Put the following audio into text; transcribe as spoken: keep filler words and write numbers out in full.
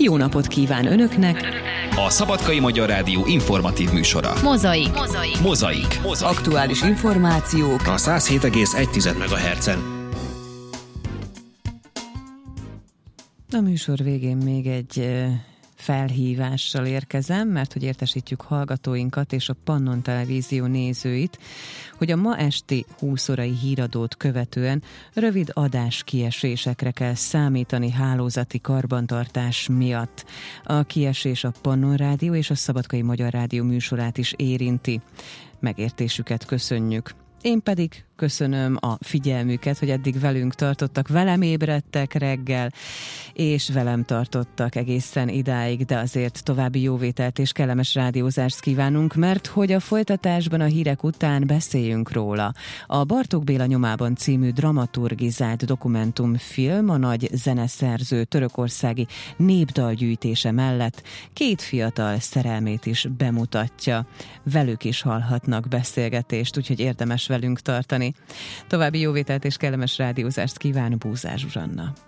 jó napot kíván Önöknek! A Szabadkai Magyar Rádió informatív műsora. Mozaik. Mozaik. Mozaik. Mozaik. Aktuális információk A száz hét egész egy megahertzen. A műsor végén még egy felhívással érkezem, mert hogy értesítjük hallgatóinkat és a Pannon Televízió nézőit, hogy a ma esti húsz órai híradót követően rövid adáskiesésekre kell számítani hálózati karbantartás miatt. A kiesés a Pannon Rádió és a Szabadkai Magyar Rádió műsorát is érinti. Megértésüket köszönjük. Én pedig köszönöm a figyelmüket, hogy eddig velünk tartottak, velem ébredtek reggel, és velem tartottak egészen idáig, de azért további jóvételt és kellemes rádiózást kívánunk, mert hogy a folytatásban a hírek után beszéljünk róla. A Bartók Béla nyomában című dramaturgizált dokumentumfilm a nagy zeneszerző törökországi népdalgyűjtése mellett két fiatal szerelmét is bemutatja. Velük is hallhatnak beszélgetést, úgyhogy érdemes velünk tartani. További jóvételt és kellemes rádiózást kíván, Búzár Zsuzsanna.